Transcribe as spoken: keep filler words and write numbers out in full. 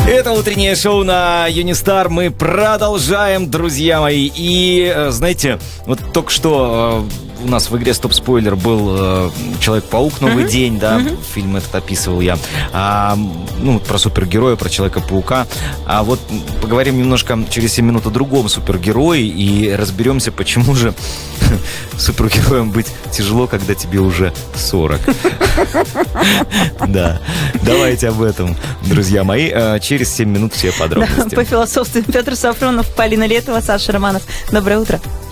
Это утреннее шоу на Юнистар. Мы продолжаем, друзья мои. И, знаете, вот только что у нас в игре «Стоп-спойлер» был «Человек-паук. Новый mm-hmm. день», да, mm-hmm. фильм этот описывал я. А, ну, про супергероя, про Человека-паука. А вот поговорим немножко через семь минут о другом супергерое и разберемся, почему же супергероем быть тяжело, когда тебе уже сорок. Да, давайте об этом, друзья мои. Через семь минут все подробности. По философству Петр Сафронов, Полина Летова, Саша Романов. Доброе утро.